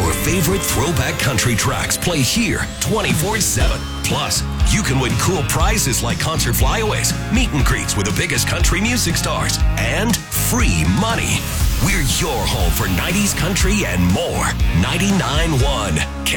Your favorite throwback country tracks play here 24/7. Plus, you can win cool prizes like concert flyaways, meet and greets with the biggest country music stars, and free money. We're your home for 90s country and more. 99.1